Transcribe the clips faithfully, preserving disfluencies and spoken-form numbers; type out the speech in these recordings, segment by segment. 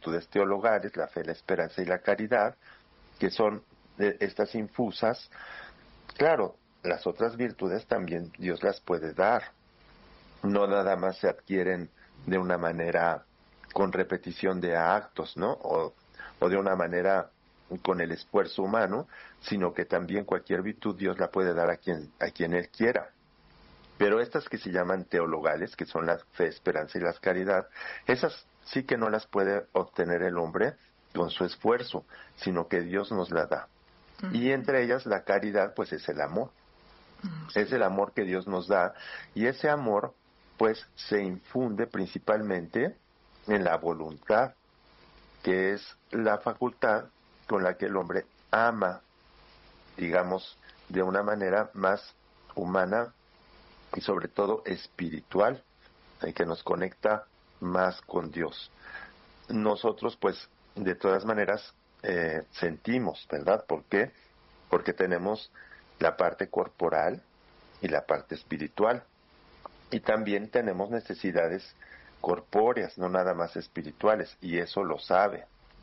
virtudes teologales, la fe, la esperanza y la caridad, que son eh, estas infusas. Claro, las otras virtudes también Dios las puede dar, no nada más se adquieren de una manera con repetición de actos, ¿no? O, o de una manera con el esfuerzo humano, sino que también cualquier virtud Dios la puede dar a quien, a quien Él quiera. Pero estas que se llaman teologales, que son la fe, esperanza y la caridad, esas sí que no las puede obtener el hombre con su esfuerzo, sino que Dios nos la da. Uh-huh. Y entre ellas la caridad, pues es el amor. Uh-huh. Es el amor que Dios nos da, y ese amor, pues, se infunde principalmente en la voluntad, que es la facultad con la que el hombre ama, digamos, de una manera más humana y sobre todo espiritual, en que nos conecta más con Dios. Nosotros, pues, de todas maneras, eh, sentimos, ¿verdad? ¿Por qué? Porque tenemos la parte corporal y la parte espiritual. Y también tenemos necesidades corpóreas, no nada más espirituales, y eso lo sabe.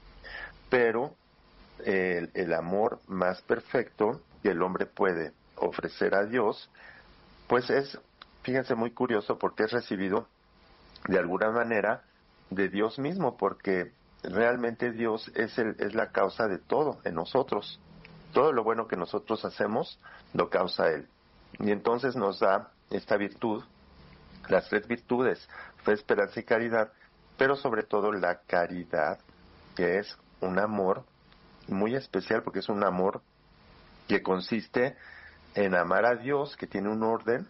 Pero el, el amor más perfecto que el hombre puede ofrecer a Dios, pues es, fíjense, muy curioso, porque es recibido de alguna manera de Dios mismo, porque realmente Dios es, el, es la causa de todo en nosotros. Todo lo bueno que nosotros hacemos lo causa Él. Y entonces nos da esta virtud, las tres virtudes, fe, esperanza y caridad, pero sobre todo la caridad, que es un amor muy especial, porque es un amor que consiste en amar a Dios, que tiene un orden,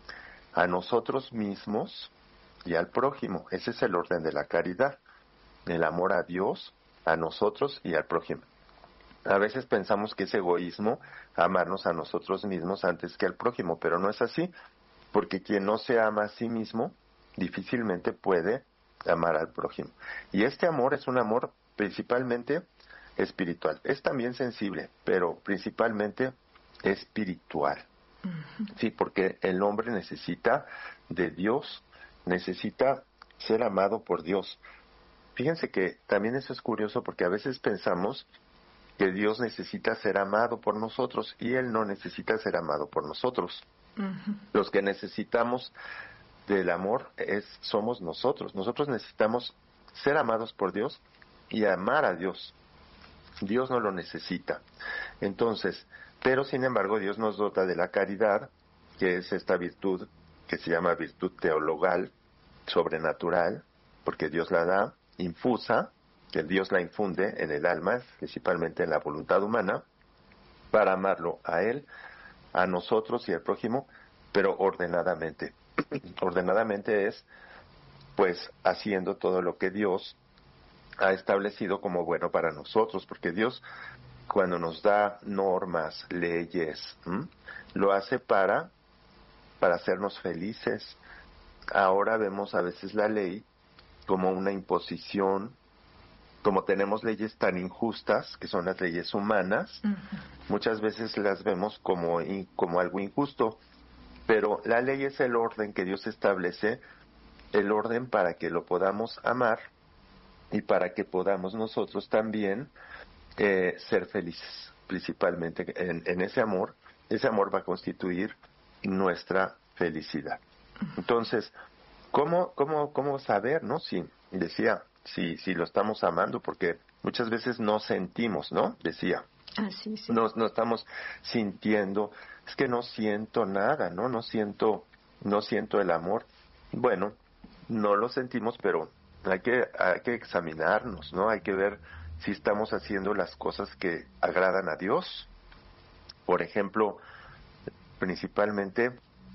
a nosotros mismos y al prójimo. Ese es el orden de la caridad, el amor a Dios, a nosotros y al prójimo. A veces pensamos que es egoísmo amarnos a nosotros mismos antes que al prójimo, pero no es así, porque quien no se ama a sí mismo difícilmente puede amar al prójimo. Y este amor es un amor principalmente espiritual. Es también sensible, pero principalmente espiritual. Uh-huh. Sí, porque el hombre necesita de Dios, necesita ser amado por Dios. Fíjense que también eso es curioso, porque a veces pensamos que Dios necesita ser amado por nosotros, y Él no necesita ser amado por nosotros. Uh-huh. Los que necesitamos del amor es, somos nosotros. Nosotros necesitamos ser amados por Dios y amar a Dios. Dios no lo necesita. Entonces, pero sin embargo Dios nos dota de la caridad, que es esta virtud que se llama virtud teologal, sobrenatural, porque Dios la da, infusa, que Dios la infunde en el alma, principalmente en la voluntad humana, para amarlo a Él, a nosotros y al prójimo, pero ordenadamente. Ordenadamente es, pues, haciendo todo lo que Dios ha establecido como bueno para nosotros, porque Dios, cuando nos da normas, leyes, ¿m? lo hace para, para hacernos felices. Ahora vemos a veces la ley como una imposición, como tenemos leyes tan injustas, que son las leyes humanas, uh-huh. muchas veces las vemos como, como algo injusto, pero la ley es el orden que Dios establece, el orden para que lo podamos amar y para que podamos nosotros también eh, ser felices, principalmente en, en ese amor. Ese amor va a constituir nuestra felicidad. Entonces, ¿cómo, cómo, cómo saber, no? Si, decía, si, si lo estamos amando, porque muchas veces no sentimos, ¿no? Decía. Ah, sí, sí. No, no estamos sintiendo, es que no siento nada, ¿no? No siento, no siento el amor. Bueno, no lo sentimos, pero hay que, hay que examinarnos, ¿no? Hay que ver si estamos haciendo las cosas que agradan a Dios. Por ejemplo, principalmente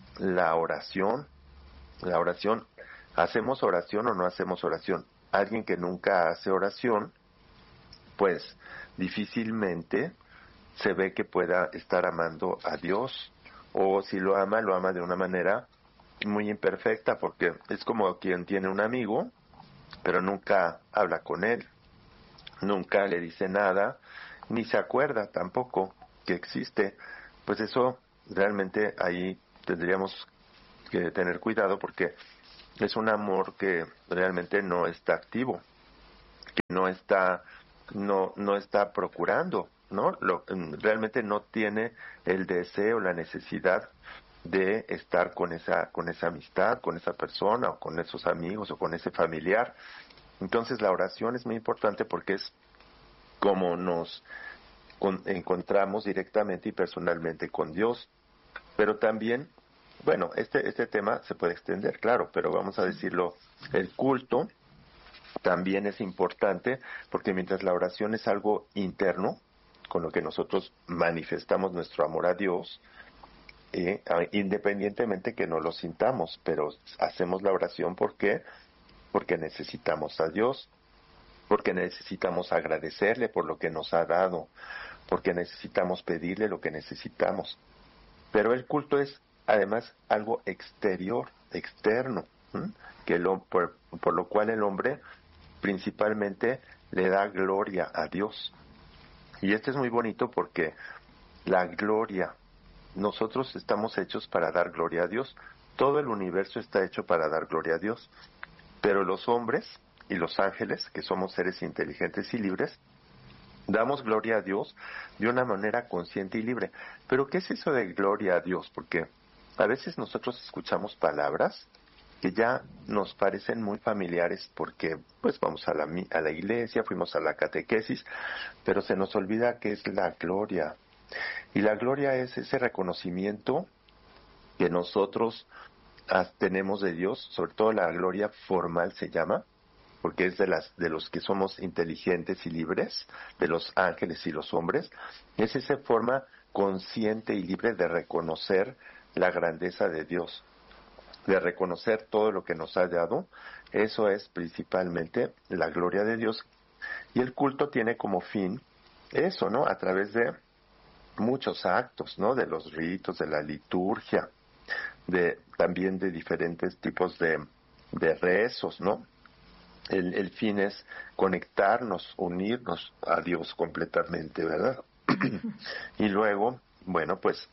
la oración. La oración, ¿hacemos oración o no hacemos oración? Alguien que nunca hace oración, pues difícilmente se ve que pueda estar amando a Dios, o si lo ama, lo ama de una manera muy imperfecta, porque es como quien tiene un amigo, pero nunca habla con él, nunca le dice nada, ni se acuerda tampoco que existe. Pues eso realmente ahí tendríamos que tener cuidado, porque es un amor que realmente no está activo, que no no está, no, no está procurando, ¿no? Lo, realmente no tiene el deseo, la necesidad de estar con esa, con esa amistad, con esa persona, o con esos amigos, o con ese familiar. Entonces la oración es muy importante porque es como nos con, encontramos directamente y personalmente con Dios. Pero también, bueno, este, este tema se puede extender, claro, pero vamos a decirlo, el culto también es importante porque mientras la oración es algo interno, con lo que nosotros manifestamos nuestro amor a Dios, eh, independientemente que no lo sintamos, pero hacemos la oración porque porque necesitamos a Dios, porque necesitamos agradecerle por lo que nos ha dado, porque necesitamos pedirle lo que necesitamos. Pero el culto es además algo exterior, externo, ¿m? que lo, por, por lo cual el hombre principalmente le da gloria a Dios. Y esto es muy bonito porque la gloria, nosotros estamos hechos para dar gloria a Dios, todo el universo está hecho para dar gloria a Dios, pero los hombres y los ángeles, que somos seres inteligentes y libres, damos gloria a Dios de una manera consciente y libre. Pero ¿qué es eso de gloria a Dios? Porque a veces nosotros escuchamos palabras que ya nos parecen muy familiares porque pues vamos a la, a la iglesia, fuimos a la catequesis, pero se nos olvida que es la gloria. Y la gloria es ese reconocimiento que nosotros tenemos de Dios, sobre todo la gloria formal se llama, porque es de las de los que somos inteligentes y libres, de los ángeles y los hombres, es esa forma consciente y libre de reconocer la grandeza de Dios, de reconocer todo lo que nos ha dado. Eso es principalmente la gloria de Dios. Y el culto tiene como fin eso, ¿no? A través de muchos actos, ¿no? De los ritos, de la liturgia, de también de diferentes tipos de, de rezos, ¿no? El, el fin es conectarnos, unirnos a Dios completamente, ¿verdad? Y luego, bueno, pues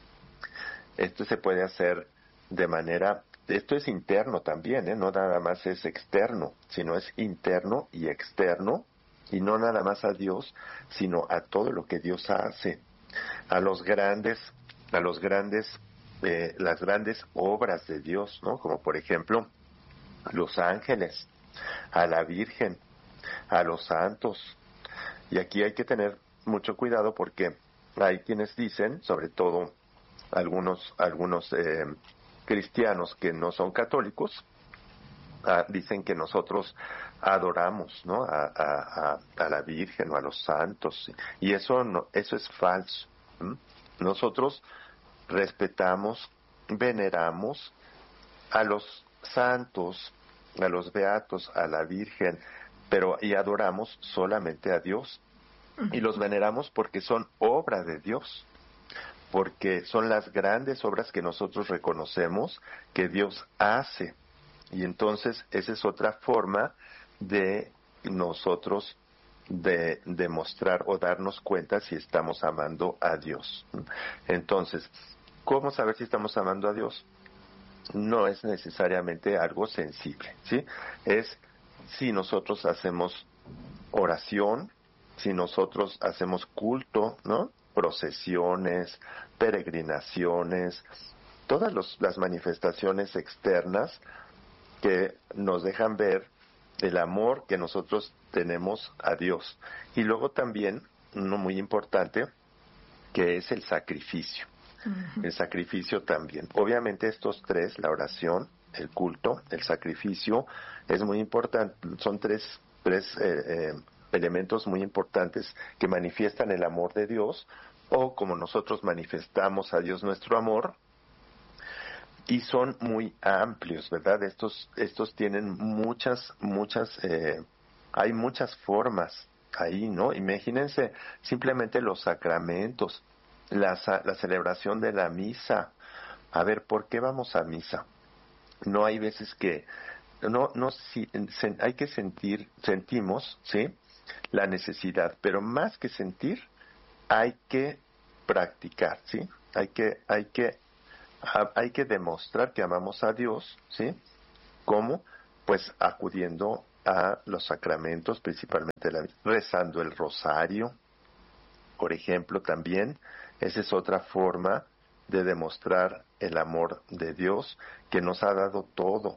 esto se puede hacer de manera, esto es interno también, ¿eh? No nada más es externo, sino es interno y externo, y no nada más a Dios, sino a todo lo que Dios hace, a los grandes, a los grandes, eh, las grandes obras de Dios, ¿no? Como por ejemplo, los ángeles, a la Virgen, a los santos. Y aquí hay que tener mucho cuidado porque hay quienes dicen, sobre todo algunos algunos eh, cristianos que no son católicos, ah, dicen que nosotros adoramos, ¿no? A, a, a, a la Virgen o a los santos, y eso no, eso es falso. ¿Mm? Nosotros respetamos, veneramos a los santos, a los beatos, a la Virgen, pero y adoramos solamente a Dios. Y los veneramos porque son obra de Dios, porque son las grandes obras que nosotros reconocemos que Dios hace. Y entonces esa es otra forma de nosotros de demostrar o darnos cuenta si estamos amando a Dios. Entonces, ¿cómo saber si estamos amando a Dios? No es necesariamente algo sensible, ¿sí? Es si nosotros hacemos oración, si nosotros hacemos culto, ¿no? Procesiones, peregrinaciones, todas los, las manifestaciones externas que nos dejan ver el amor que nosotros tenemos a Dios. Y luego también, uno muy importante, que es el sacrificio. Uh-huh. El sacrificio también. Obviamente estos tres, la oración, el culto, el sacrificio, es muy importante. Son tres, tres eh, eh, elementos muy importantes que manifiestan el amor de Dios, o como nosotros manifestamos a Dios nuestro amor, y son muy amplios, ¿verdad? Estos, estos tienen muchas, muchas, eh, hay muchas formas ahí, ¿no? Imagínense simplemente los sacramentos, la, la celebración de la misa. A ver, ¿por qué vamos a misa? No hay veces que, no, no, si, se, hay que sentir, sentimos, ¿sí? La necesidad, pero más que sentir, hay que practicar, ¿sí? Hay que, hay que hay que demostrar que amamos a Dios, ¿sí? ¿Cómo? Pues acudiendo a los sacramentos, principalmente la, rezando el rosario, por ejemplo, también. Esa es otra forma de demostrar el amor de Dios, que nos ha dado todo.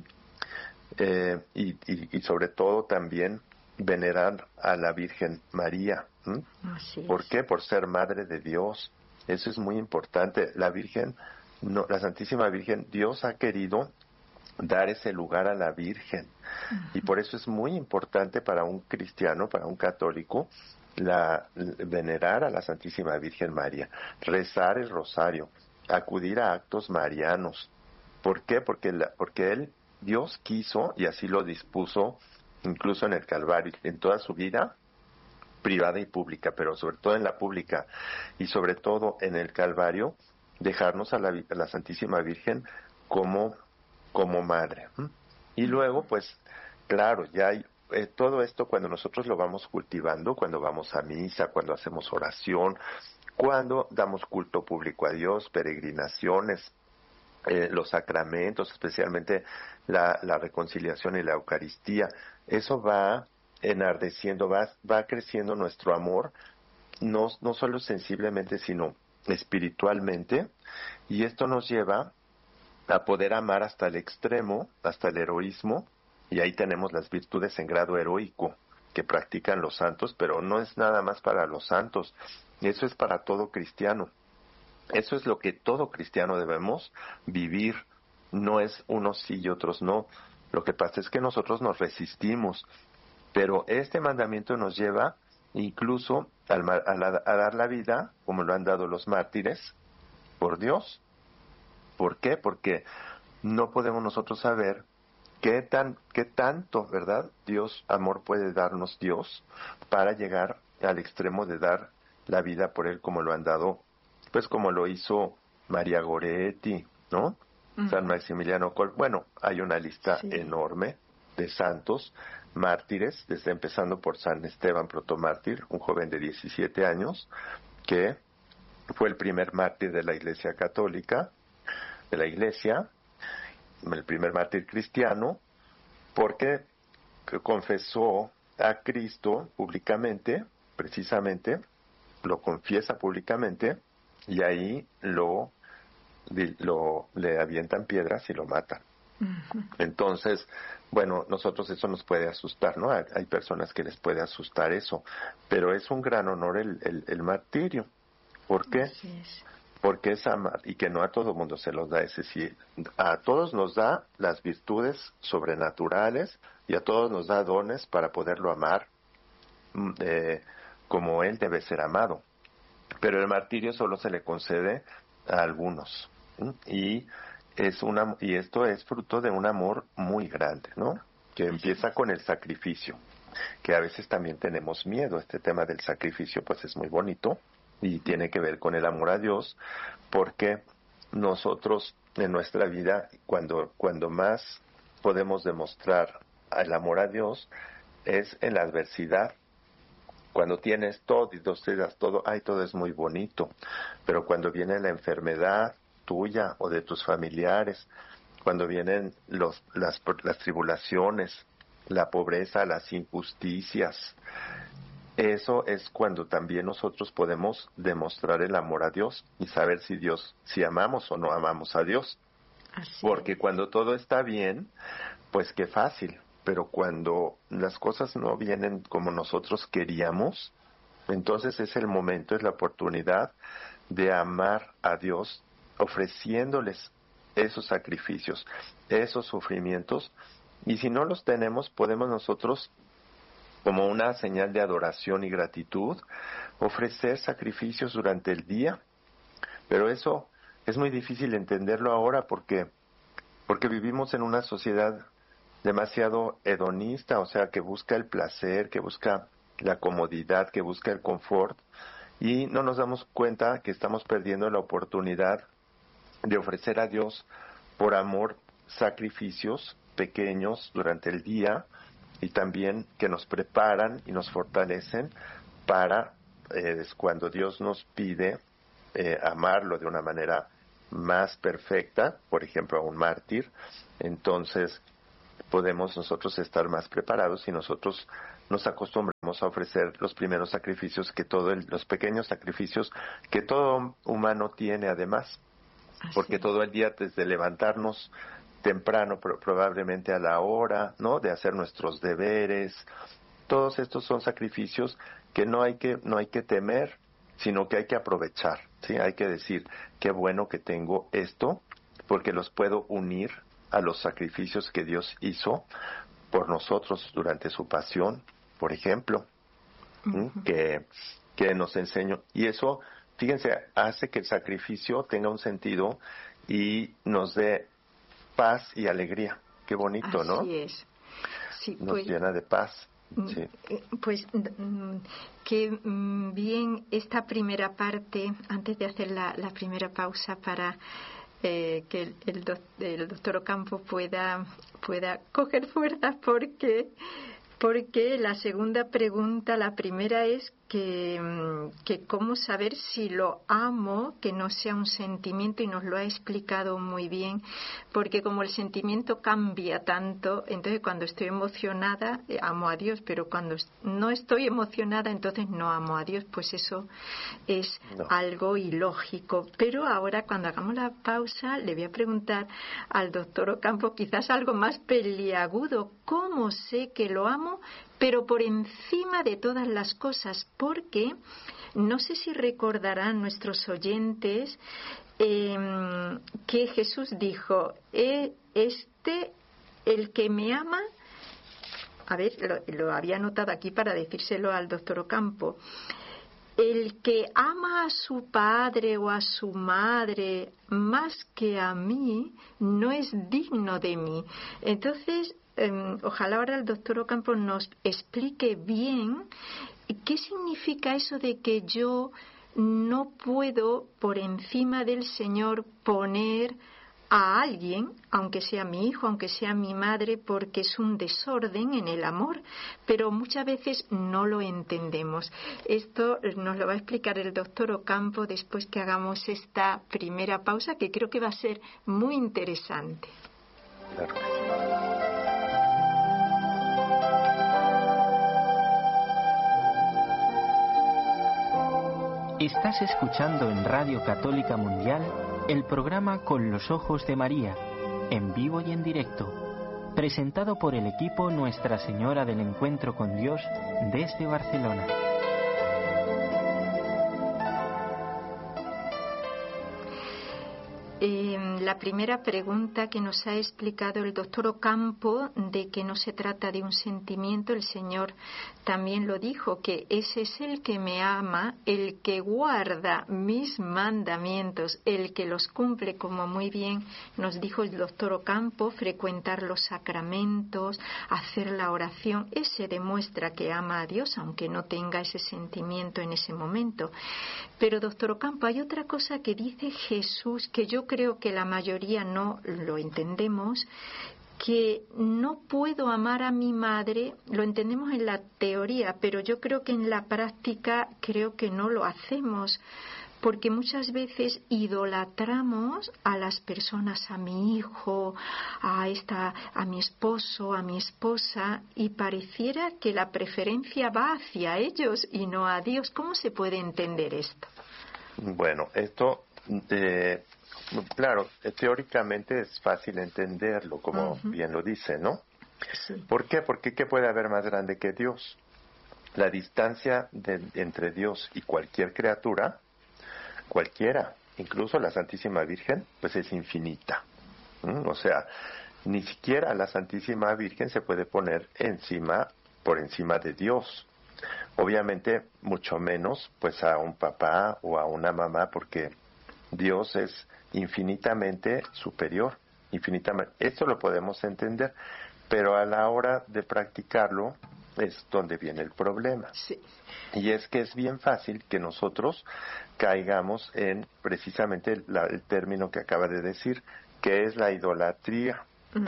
Eh, y, y, y sobre todo también venerar a la Virgen María. Así es. ¿Por qué? Por ser Madre de Dios. Eso es muy importante. La Virgen, no, la Santísima Virgen, Dios ha querido dar ese lugar a la Virgen. Uh-huh. Y por eso es muy importante para un cristiano, para un católico, la, venerar a la Santísima Virgen María, rezar el rosario, acudir a actos marianos. ¿Por qué? Porque, la, porque él, Dios quiso, y así lo dispuso, incluso en el Calvario, en toda su vida, privada y pública, pero sobre todo en la pública, y sobre todo en el Calvario, dejarnos a la, a la Santísima Virgen como, como madre. Y luego, pues, claro, ya hay eh, todo esto cuando nosotros lo vamos cultivando, cuando vamos a misa, cuando hacemos oración, cuando damos culto público a Dios, peregrinaciones, eh, los sacramentos, especialmente la, la reconciliación y la Eucaristía, eso va enardeciendo, va, va creciendo nuestro amor, no, no solo sensiblemente, sino espiritualmente, y esto nos lleva a poder amar hasta el extremo, hasta el heroísmo, y ahí tenemos las virtudes en grado heroico que practican los santos, pero no es nada más para los santos, eso es para todo cristiano. Eso es lo que todo cristiano debemos vivir, no es unos sí y otros no. Lo que pasa es que nosotros nos resistimos, pero este mandamiento nos lleva incluso al, a, la, a dar la vida, como lo han dado los mártires, por Dios. ¿Por qué? Porque no podemos nosotros saber qué tan, qué tanto, ¿verdad? Dios, amor puede darnos Dios para llegar al extremo de dar la vida por Él, como lo han dado, pues como lo hizo María Goretti, ¿no? Uh-huh. San Maximiliano Kolbe. Bueno, hay una lista sí. enorme de santos mártires, desde empezando por San Esteban protomártir, un joven de diecisiete años, que fue el primer mártir de la Iglesia Católica, de la Iglesia, el primer mártir cristiano, porque confesó a Cristo públicamente, precisamente, lo confiesa públicamente, y ahí lo, lo le avientan piedras y lo matan. Uh-huh. Entonces, bueno, nosotros eso nos puede asustar, ¿no? Hay, hay personas que les puede asustar eso, pero es un gran honor el, el, el martirio. ¿Por qué? Es. Porque es amar, y que no a todo mundo se los da, es decir, a todos nos da las virtudes sobrenaturales y a todos nos da dones para poderlo amar eh, como Él debe ser amado. Pero el martirio solo se le concede a algunos, ¿sí? y es una y esto es fruto de un amor muy grande, ¿no? Que empieza con el sacrificio, que a veces también tenemos miedo. Este tema del sacrificio pues es muy bonito y tiene que ver con el amor a Dios, porque nosotros en nuestra vida cuando cuando más podemos demostrar el amor a Dios es en la adversidad. Cuando tienes todo y dos te das todo, ay, todo es muy bonito. Pero cuando viene la enfermedad tuya o de tus familiares, cuando vienen los, las, las tribulaciones, la pobreza, las injusticias, eso es cuando también nosotros podemos demostrar el amor a Dios y saber si Dios, si amamos o no amamos a Dios. Así Porque es. Cuando todo está bien, pues qué fácil. Pero cuando las cosas no vienen como nosotros queríamos, entonces es el momento, es la oportunidad de amar a Dios ofreciéndoles esos sacrificios, esos sufrimientos, y si no los tenemos, podemos nosotros, como una señal de adoración y gratitud, ofrecer sacrificios durante el día. Pero eso es muy difícil entenderlo ahora porque, porque vivimos en una sociedad demasiado hedonista, o sea, que busca el placer, que busca la comodidad, que busca el confort, y no nos damos cuenta que estamos perdiendo la oportunidad de ofrecer a Dios por amor sacrificios pequeños durante el día y también que nos preparan y nos fortalecen para eh, cuando Dios nos pide eh, amarlo de una manera más perfecta, por ejemplo a un mártir, entonces podemos nosotros estar más preparados si nosotros nos acostumbramos a ofrecer los primeros sacrificios que todo el, los pequeños sacrificios que todo humano tiene además, Así porque es. todo el día desde levantarnos temprano, pero probablemente a la hora, ¿no?, de hacer nuestros deberes, todos estos son sacrificios que no hay que no hay que temer, sino que hay que aprovechar, ¿sí? Hay que decir, qué bueno que tengo esto, porque los puedo unir a los sacrificios que Dios hizo por nosotros durante su pasión, por ejemplo, ¿sí? que, que nos enseñó. Y eso, fíjense, hace que el sacrificio tenga un sentido y nos dé paz y alegría. Qué bonito, Así ¿no? Así es. Sí, nos pues, llena de paz. Sí. Pues que bien esta primera parte, antes de hacer la, la primera pausa para eh, que el, el, doc, el doctor Ocampo pueda, pueda coger fuerzas, porque, porque la segunda pregunta, la primera es que, que cómo saber si lo amo, que no sea un sentimiento, y nos lo ha explicado muy bien, porque como el sentimiento cambia tanto, entonces cuando estoy emocionada eh, amo a Dios, pero cuando no estoy emocionada entonces no amo a Dios, pues eso es No. algo ilógico. Pero ahora, cuando hagamos la pausa, le voy a preguntar al doctor Ocampo quizás algo más peliagudo: ¿cómo sé que lo amo, pero por encima de todas las cosas? Porque no sé si recordarán nuestros oyentes eh, que Jesús dijo, eh, este, el que me ama, a ver, lo, lo había anotado aquí para decírselo al doctor Ocampo, el que ama a su padre o a su madre más que a mí no es digno de mí. Entonces, eh, ojalá ahora el doctor Ocampo nos explique bien qué significa eso de que yo no puedo por encima del Señor poner a alguien, aunque sea mi hijo, aunque sea mi madre, porque es un desorden en el amor, pero muchas veces no lo entendemos. Esto nos lo va a explicar el doctor Ocampo después que hagamos esta primera pausa, que creo que va a ser muy interesante. Claro que sí. Estás escuchando en Radio Católica Mundial el programa Con los Ojos de María, en vivo y en directo, presentado por el equipo Nuestra Señora del Encuentro con Dios desde Barcelona. Eh, la primera pregunta que nos ha explicado el doctor Ocampo, de que no se trata de un sentimiento, el Señor también lo dijo, que ese es el que me ama, el que guarda mis mandamientos, el que los cumple, como muy bien nos dijo el doctor Ocampo, frecuentar los sacramentos, hacer la oración. Ese demuestra que ama a Dios, aunque no tenga ese sentimiento en ese momento. Pero, doctor Ocampo, hay otra cosa que dice Jesús, que yo creo que la mayoría no lo entendemos, que no puedo amar a mi madre. Lo entendemos en la teoría, pero yo creo que en la práctica creo que no lo hacemos, porque muchas veces idolatramos a las personas, a mi hijo, a esta, a mi esposo, a mi esposa, y pareciera que la preferencia va hacia ellos y no a Dios. ¿Cómo se puede entender esto? Bueno, esto, eh, claro, teóricamente es fácil entenderlo, como uh-huh. bien lo dice, ¿no? Sí. ¿Por qué? Porque ¿qué puede haber más grande que Dios? La distancia de, entre Dios y cualquier criatura, cualquiera, incluso la Santísima Virgen, pues es infinita. ¿Mm? O sea, ni siquiera la Santísima Virgen se puede poner encima, por encima de Dios. Obviamente, mucho menos, pues a un papá o a una mamá, porque Dios es infinitamente superior, infinitamente. Esto lo podemos entender, pero a la hora de practicarlo es donde viene el problema. Sí. Y es que es bien fácil que nosotros caigamos en precisamente la, el término que acaba de decir, que es la idolatría.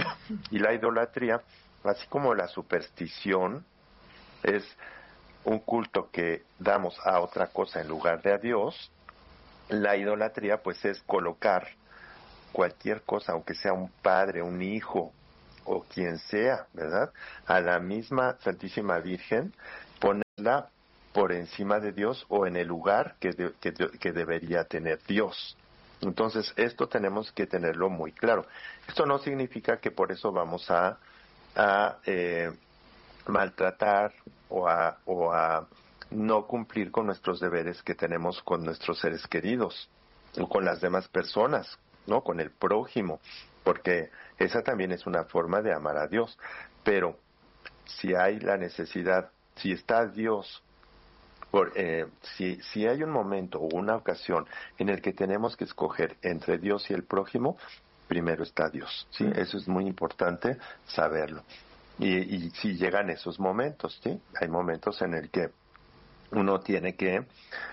Y la idolatría, así como la superstición, es un culto que damos a otra cosa en lugar de a Dios. La idolatría pues es colocar cualquier cosa, aunque sea un padre, un hijo, o quien sea, ¿verdad? A la misma Santísima Virgen, ponerla por encima de Dios o en el lugar que, de, que, que debería tener Dios. Entonces, esto tenemos que tenerlo muy claro. Esto no significa que por eso vamos a, a eh, maltratar o a, o a no cumplir con nuestros deberes que tenemos con nuestros seres queridos o con las demás personas, ¿no? Con el prójimo, porque esa también es una forma de amar a Dios. Pero si hay la necesidad, si está Dios, por, eh, si, si hay un momento o una ocasión en el que tenemos que escoger entre Dios y el prójimo, primero está Dios, ¿sí? Eso es muy importante saberlo. Y, y si llegan esos momentos, ¿sí? Hay momentos en el que uno tiene que,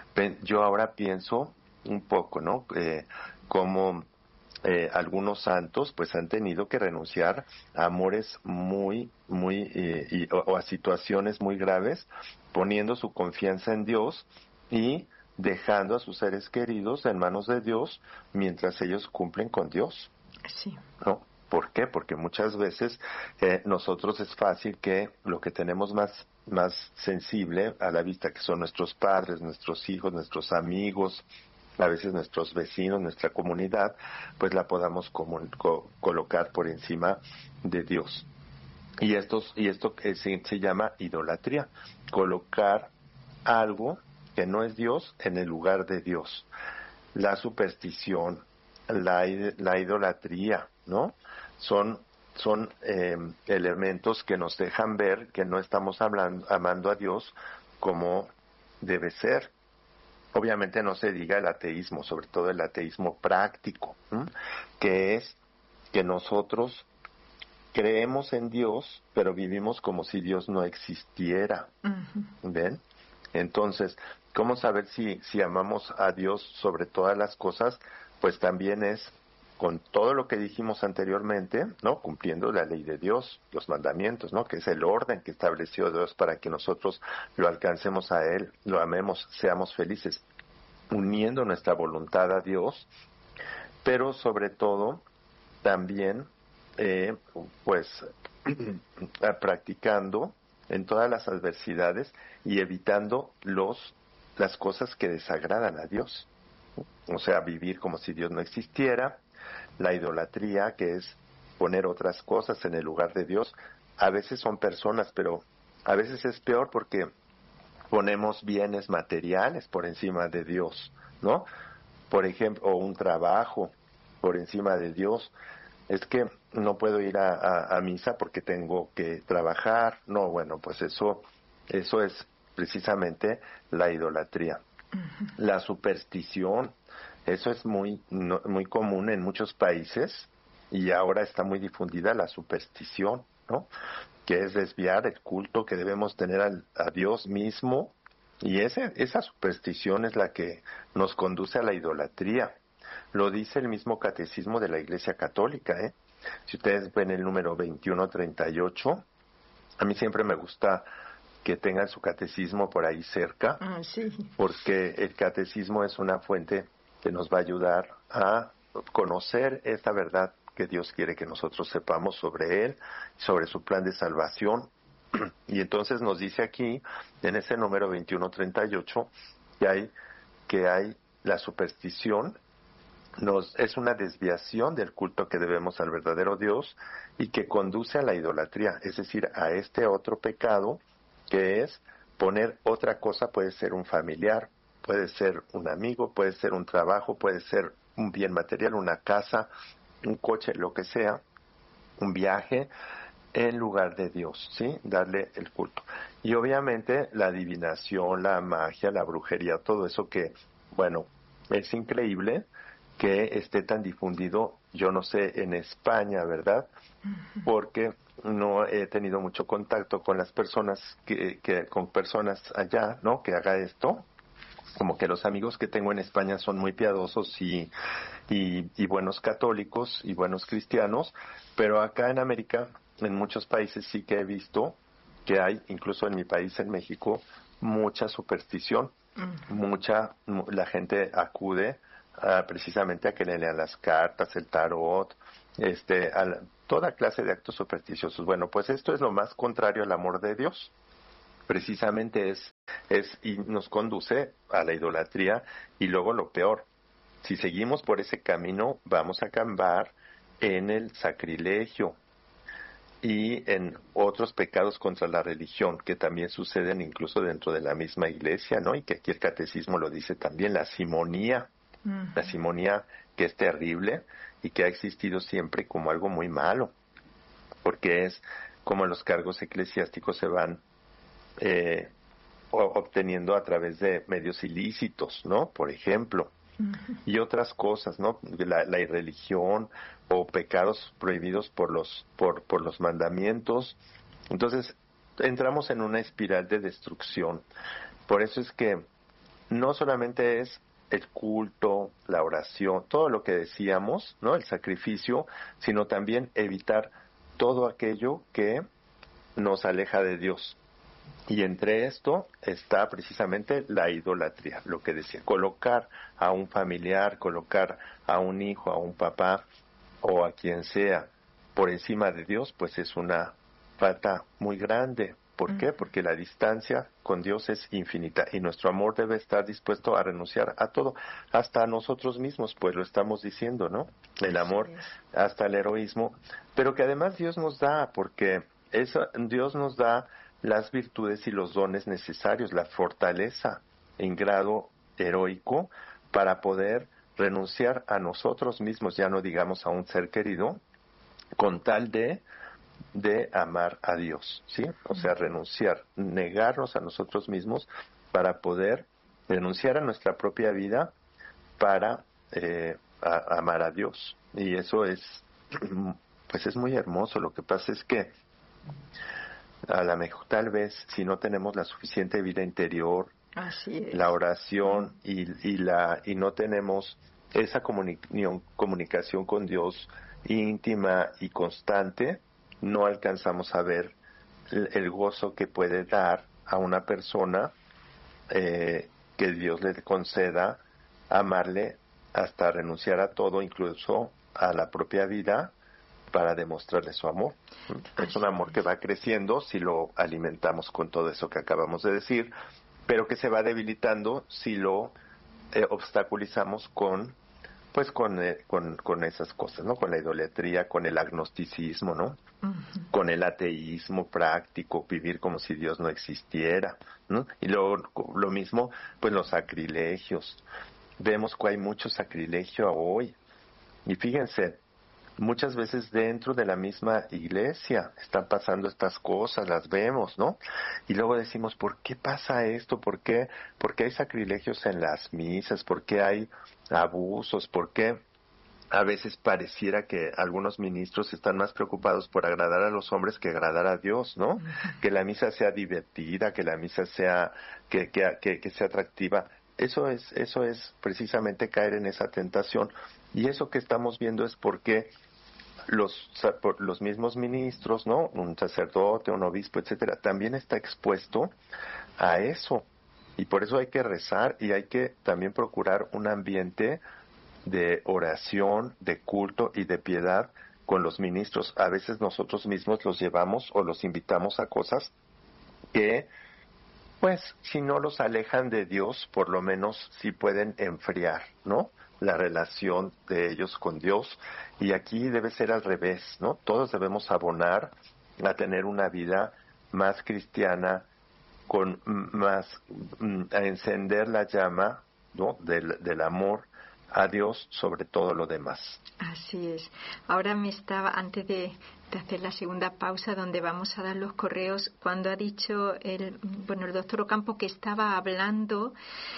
yo ahora pienso un poco, ¿no? Eh, como eh, algunos santos pues han tenido que renunciar a amores muy, muy, eh, y, o, o a situaciones muy graves, poniendo su confianza en Dios y dejando a sus seres queridos en manos de Dios mientras ellos cumplen con Dios. Sí. ¿No? ¿Por qué? Porque muchas veces eh, nosotros es fácil que lo que tenemos más, más sensible a la vista, que son nuestros padres, nuestros hijos, nuestros amigos, a veces nuestros vecinos, nuestra comunidad, pues la podamos como, co, colocar por encima de Dios. Y, estos, y esto eh, se, se llama idolatría, colocar algo que no es Dios en el lugar de Dios. La superstición, la, la idolatría, ¿no? Son, son eh, elementos que nos dejan ver que no estamos hablando, amando a Dios como debe ser. Obviamente no se diga el ateísmo, sobre todo el ateísmo práctico, ¿sí? Que es que nosotros creemos en Dios, pero vivimos como si Dios no existiera. Uh-huh. ¿Ven? Entonces, ¿cómo saber si, si amamos a Dios sobre todas las cosas? Pues también es con todo lo que dijimos anteriormente, ¿no? Cumpliendo la ley de Dios, los mandamientos, ¿no? Que es el orden que estableció Dios para que nosotros lo alcancemos a Él, lo amemos, seamos felices, uniendo nuestra voluntad a Dios, pero sobre todo también, eh, pues, practicando en todas las adversidades y evitando los las cosas que desagradan a Dios. O sea, vivir como si Dios no existiera, la idolatría, que es poner otras cosas en el lugar de Dios. A veces son personas, pero a veces es peor porque ponemos bienes materiales por encima de Dios, ¿no? Por ejemplo, o un trabajo por encima de Dios. Es que no puedo ir a, a, a misa porque tengo que trabajar. No, bueno, pues eso, eso es precisamente la idolatría. Uh-huh. La superstición, eso es muy, no, muy común en muchos países y ahora está muy difundida la superstición, ¿no? Que es desviar el culto que debemos tener al, a Dios mismo, y ese, esa superstición es la que nos conduce a la idolatría. Lo dice el mismo catecismo de la Iglesia Católica, ¿eh? Si ustedes ven el número veintiuno treinta y ocho, a mí siempre me gusta que tengan su catecismo por ahí cerca, ah, sí. porque el catecismo es una fuente que nos va a ayudar a conocer esta verdad que Dios quiere que nosotros sepamos sobre Él, sobre su plan de salvación. Y entonces nos dice aquí, en ese número veintiuno treinta y ocho, que hay, que hay la superstición, nos, es una desviación del culto que debemos al verdadero Dios y que conduce a la idolatría, es decir, a este otro pecado que es poner otra cosa, puede ser un familiar, puede ser un amigo, puede ser un trabajo, puede ser un bien material, una casa, un coche, lo que sea, un viaje, en lugar de Dios, ¿sí? Darle el culto. Y obviamente la adivinación, la magia, la brujería, todo eso que, bueno, es increíble que esté tan difundido, yo no sé, en España, ¿verdad? Porque no he tenido mucho contacto con las personas, que, que con personas allá, ¿no? Que haga esto. Como que los amigos que tengo en España son muy piadosos y, y, y buenos católicos y buenos cristianos, pero acá en América, en muchos países sí que he visto que hay, incluso en mi país, en México, mucha superstición, uh-huh. mucha, la gente acude a, precisamente a que le lean las cartas, el tarot, este, a la, toda clase de actos supersticiosos. Bueno, pues esto es lo más contrario al amor de Dios. Precisamente es, es y nos conduce a la idolatría, y luego lo peor, si seguimos por ese camino vamos a acabar en el sacrilegio y en otros pecados contra la religión que también suceden incluso dentro de la misma iglesia, ¿no? Y que aquí el catecismo lo dice también, la simonía, uh-huh. la simonía que es terrible y que ha existido siempre como algo muy malo, porque es como los cargos eclesiásticos se van eh, obteniendo a través de medios ilícitos, ¿no? Por ejemplo, uh-huh. y otras cosas, ¿no? La, la irreligión o pecados prohibidos por los por por los mandamientos. Entonces entramos en una espiral de destrucción. Por eso es que no solamente es el culto, la oración, todo lo que decíamos, ¿no? El sacrificio, sino también evitar todo aquello que nos aleja de Dios. Y entre esto está precisamente la idolatría, lo que decía, colocar a un familiar, colocar a un hijo, a un papá o a quien sea por encima de Dios, pues es una falta muy grande. ¿Por qué? Porque la distancia con Dios es infinita y nuestro amor debe estar dispuesto a renunciar a todo, hasta a nosotros mismos, pues lo estamos diciendo, ¿no? El amor hasta el heroísmo, pero que además Dios nos da, porque eso, Dios nos da las virtudes y los dones necesarios, la fortaleza en grado heroico para poder renunciar a nosotros mismos, ya no digamos a un ser querido, con tal de de amar a Dios, ¿sí? O sea, renunciar, negarnos a nosotros mismos para poder renunciar a nuestra propia vida para eh, a, amar a Dios. Y eso es, pues es muy hermoso. Lo que pasa es que a la mejor, tal vez, si no tenemos la suficiente vida interior, así es, la oración y, y la y no tenemos esa comuni- comunicación con Dios íntima y constante, no alcanzamos a ver el, el gozo que puede dar a una persona eh, que Dios le conceda amarle hasta renunciar a todo, incluso a la propia vida, para demostrarle su amor. Es un amor que va creciendo si lo alimentamos con todo eso que acabamos de decir, pero que se va debilitando si lo eh, obstaculizamos con pues con, eh, con con esas cosas, ¿no? Con la idolatría, con el agnosticismo, ¿no? Uh-huh. Con el ateísmo práctico, vivir como si Dios no existiera, ¿no? Y luego lo mismo, pues los sacrilegios. Vemos que hay mucho sacrilegio hoy. Y fíjense, muchas veces dentro de la misma iglesia están pasando estas cosas, las vemos, ¿no? Y luego decimos, ¿por qué pasa esto? ¿Por qué? ¿Por qué hay sacrilegios en las misas? ¿Por qué hay abusos? ¿Por qué a veces pareciera que algunos ministros están más preocupados por agradar a los hombres que agradar a Dios, ¿no? Uh-huh. Que la misa sea divertida, que la misa sea que, que, que, que sea atractiva. Eso es, eso es precisamente caer en esa tentación. Y eso que estamos viendo es porque los, los mismos ministros, ¿no? Un sacerdote, un obispo, etcétera, también está expuesto a eso. Y por eso hay que rezar y hay que también procurar un ambiente de oración, de culto y de piedad con los ministros. A veces nosotros mismos los llevamos o los invitamos a cosas que, pues, si no los alejan de Dios, por lo menos sí pueden enfriar, ¿no? La relación de ellos con Dios. Y aquí debe ser al revés, ¿no? Todos debemos abonar a tener una vida más cristiana, con más, a encender la llama, ¿no? Del, del amor a Dios sobre todo lo demás. Así es. Ahora me estaba, antes de, de hacer la segunda pausa donde vamos a dar los correos, cuando ha dicho el, bueno, el doctor Ocampo que estaba hablando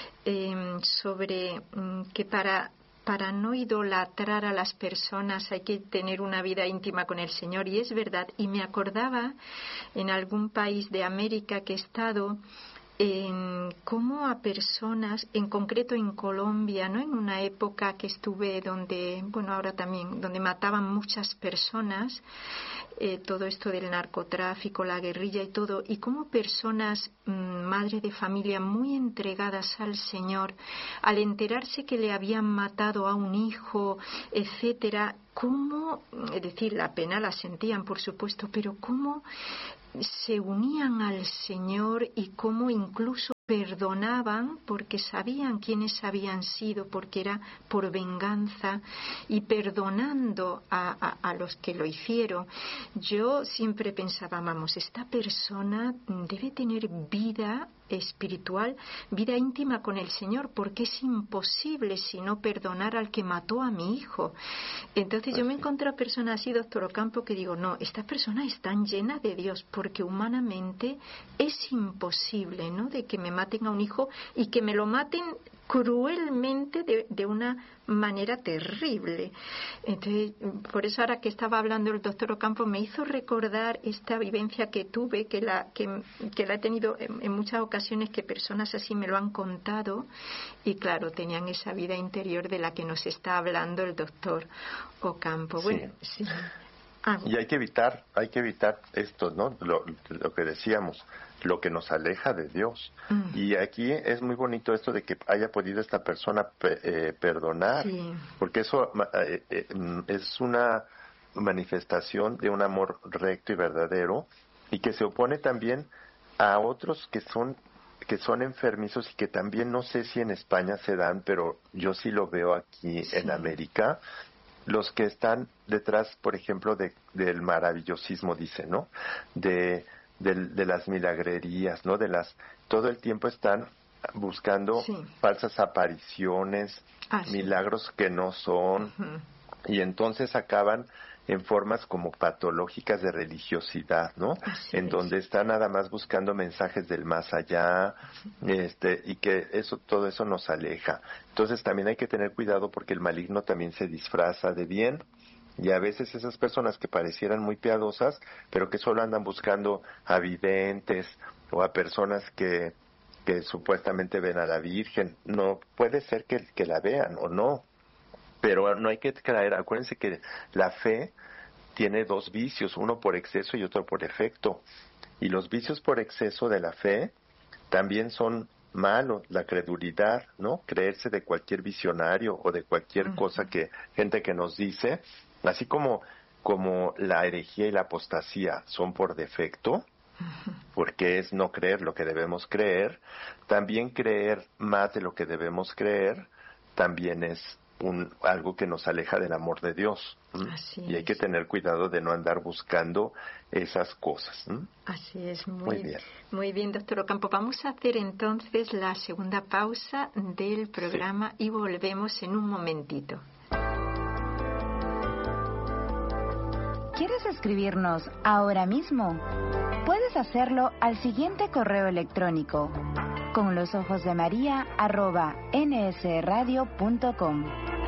eh, sobre um, que para para no idolatrar a las personas hay que tener una vida íntima con el Señor, y es verdad. Y me acordaba en algún país de América que he estado, en cómo a personas, en concreto en Colombia, ¿no? En una época que estuve donde, bueno, ahora también, donde mataban muchas personas, eh, todo esto del narcotráfico, la guerrilla y todo, y cómo personas, mmm, madres de familia muy entregadas al Señor, al enterarse que le habían matado a un hijo, etcétera, cómo, es decir, la pena la sentían, por supuesto, pero cómo se unían al Señor y cómo incluso perdonaban porque sabían quiénes habían sido, porque era por venganza, y perdonando a, a, a los que lo hicieron. Yo siempre pensaba, vamos, esta persona debe tener vida espiritual, vida íntima con el Señor, porque es imposible si no perdonar al que mató a mi hijo. Entonces yo me encontré a personas así, doctor Ocampo, que digo, no, estas personas están llenas de Dios, porque humanamente es imposible, ¿no?, de que me maten a un hijo y que me lo maten cruelmente de, de una manera terrible. Entonces, por eso ahora que estaba hablando el doctor Ocampo me hizo recordar esta vivencia que tuve, que la que, que la he tenido en, en muchas ocasiones, que personas así me lo han contado, y claro, tenían esa vida interior de la que nos está hablando el doctor Ocampo. Bueno, sí. Sí. Ah, y hay que evitar, hay que evitar esto, ¿no? Lo, lo que decíamos, lo que nos aleja de Dios. Mm. Y aquí es muy bonito esto de que haya podido esta persona pe- eh, perdonar, sí. Porque eso eh, eh, es una manifestación de un amor recto y verdadero, y que se opone también a otros que son que son enfermizos y que también, no sé si en España se dan, pero yo sí lo veo aquí, sí, en América. Los que están detrás, por ejemplo, de, del maravillosismo, dice, ¿no? De, de, de las milagrerías, ¿no? De las, todo el tiempo están buscando, sí, falsas apariciones, ah, milagros, sí, que no son, uh-huh, y entonces acaban en formas como patológicas de religiosidad, ¿no? Así en es. Donde están nada más buscando mensajes del más allá, este, y que eso, todo eso nos aleja. Entonces también hay que tener cuidado, porque el maligno también se disfraza de bien, y a veces esas personas que parecieran muy piadosas, pero que solo andan buscando a videntes o a personas que, que supuestamente ven a la Virgen, no puede ser que, que la vean o no. Pero no hay que caer, acuérdense que la fe tiene dos vicios, uno por exceso y otro por efecto. Y los vicios por exceso de la fe también son malos, la credulidad, ¿no? Creerse de cualquier visionario o de cualquier uh-huh, cosa que, gente que nos dice, así como, como la herejía y la apostasía son por defecto, uh-huh, porque es no creer lo que debemos creer, también creer más de lo que debemos creer, también es Un, algo que nos aleja del amor de Dios. Así y hay es. Que tener cuidado de no andar buscando esas cosas. ¿m? Así es, muy, muy bien. Muy bien, doctor Ocampo. Vamos a hacer entonces la segunda pausa del programa, sí, y volvemos en un momentito. ¿Quieres escribirnos ahora mismo? Puedes hacerlo al siguiente correo electrónico: con los ojos de María arroba nsradio punto com.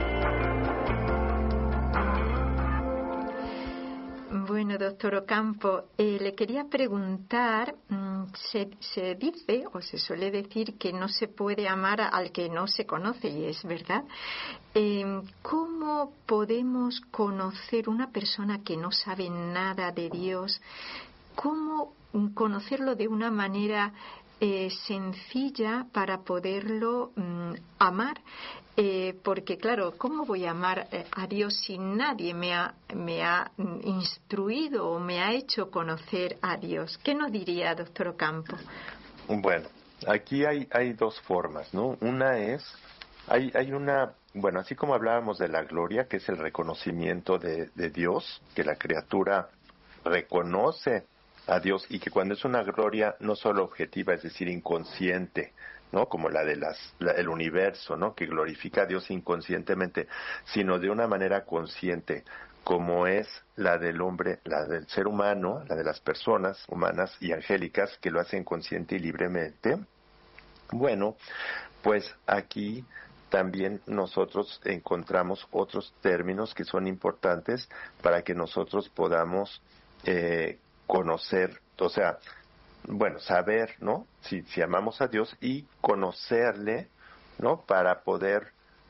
Bueno, doctor Ocampo, eh, le quería preguntar, mmm, se, se dice o se suele decir que no se puede amar al que no se conoce, y es verdad. Eh, ¿Cómo podemos conocer una persona que no sabe nada de Dios? ¿Cómo conocerlo de una manera Eh, sencilla para poderlo mm, amar? Eh, porque claro, ¿cómo voy a amar eh, a Dios si nadie me ha, me ha mm, instruido o me ha hecho conocer a Dios? ¿Qué nos diría, doctor Ocampo? Bueno, aquí hay, hay dos formas, ¿no? Una es, hay, hay una, bueno, así como hablábamos de la gloria, que es el reconocimiento de, de Dios, que la criatura reconoce a Dios, y que cuando es una gloria no solo objetiva, es decir, inconsciente, ¿no? Como la de las, la, el universo, ¿no? Que glorifica a Dios inconscientemente, sino de una manera consciente, como es la del hombre, la del ser humano, la de las personas humanas y angélicas, que lo hacen consciente y libremente. Bueno, pues aquí también nosotros encontramos otros términos que son importantes para que nosotros podamos eh, conocer, o sea, bueno, saber, ¿no? Si, si amamos a Dios y conocerle, ¿no? Para poder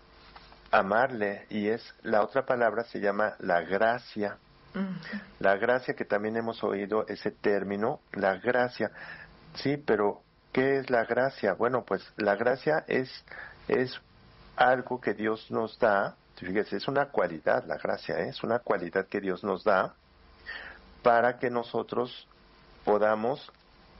amarle. Y es, la otra palabra se llama la gracia. Uh-huh. La gracia, que también hemos oído ese término, la gracia. Sí, pero ¿qué es la gracia? Bueno, pues la gracia es, es algo que Dios nos da. Fíjese, es una cualidad, la gracia, ¿eh? Es una cualidad que Dios nos da para que nosotros podamos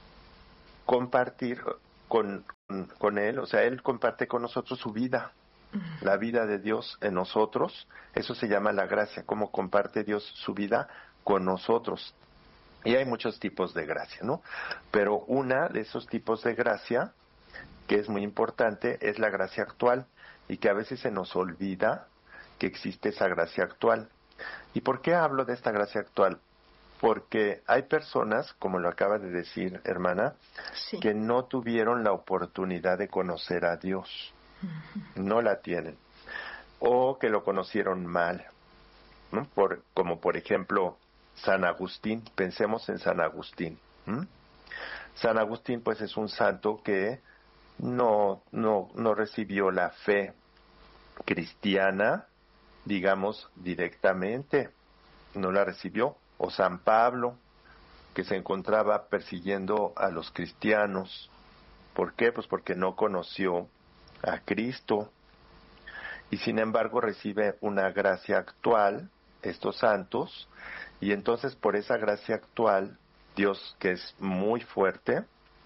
compartir con, con, con Él, o sea, Él comparte con nosotros su vida, la vida de Dios en nosotros. Eso se llama la gracia, cómo comparte Dios su vida con nosotros. Y hay muchos tipos de gracia, ¿no? Pero una de esos tipos de gracia, que es muy importante, es la gracia actual, y que a veces se nos olvida que existe esa gracia actual. ¿Y por qué hablo de esta gracia actual? Porque hay personas, como lo acaba de decir, hermana, sí, que no tuvieron la oportunidad de conocer a Dios. Uh-huh. No la tienen. O que lo conocieron mal, ¿no? Por, como por ejemplo San Agustín. Pensemos en San Agustín. ¿Mm? San Agustín, pues, es un santo que no, no, no recibió la fe cristiana, digamos, directamente. No la recibió. O San Pablo, que se encontraba persiguiendo a los cristianos. ¿Por qué? Pues porque no conoció a Cristo. Y sin embargo recibe una gracia actual, estos santos, y entonces por esa gracia actual, Dios, que es muy fuerte,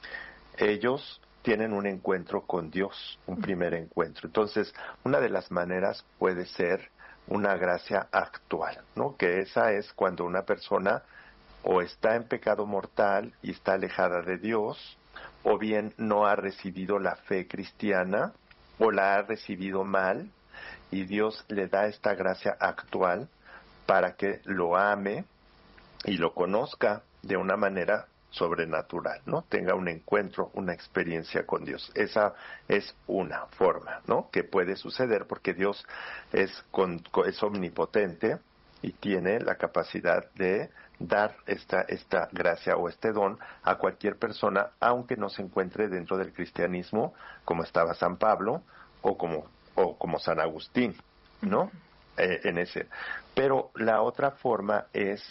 ellos tienen un encuentro con Dios, un primer encuentro. Entonces, una de las maneras puede ser una gracia actual, ¿no? Que esa es cuando una persona o está en pecado mortal y está alejada de Dios, o bien no ha recibido la fe cristiana, o la ha recibido mal, y Dios le da esta gracia actual para que lo ame y lo conozca de una manera sobrenatural, ¿no? Tenga un encuentro, una experiencia con Dios. Esa es una forma, ¿no? Que puede suceder porque Dios es, con, es omnipotente y tiene la capacidad de dar esta, esta gracia o este don a cualquier persona, aunque no se encuentre dentro del cristianismo, como estaba San Pablo o como, o como San Agustín, ¿no? Eh, en ese. Pero la otra forma es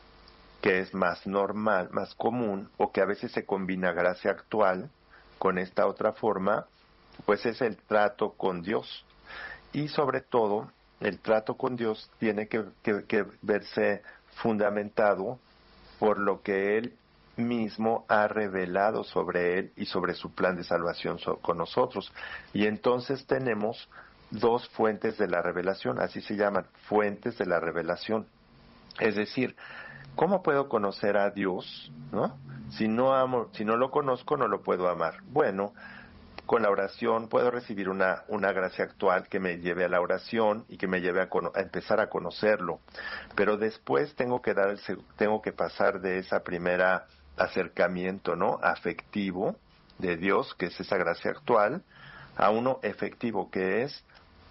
que es más normal, más común, o que a veces se combina gracia actual con esta otra forma, pues es el trato con Dios. Y sobre todo, el trato con Dios tiene que, que, que verse fundamentado por lo que Él mismo ha revelado sobre Él y sobre su plan de salvación so, con nosotros. Y entonces tenemos dos fuentes de la revelación, así se llaman, fuentes de la revelación. Es decir, ¿cómo puedo conocer a Dios, no? Si no amo, si no lo conozco, no lo puedo amar. Bueno, con la oración puedo recibir una, una gracia actual que me lleve a la oración y que me lleve a, cono- a empezar a conocerlo. Pero después tengo que dar el, tengo que pasar de esa primera acercamiento, ¿no? Afectivo de Dios, que es esa gracia actual, a uno efectivo, que es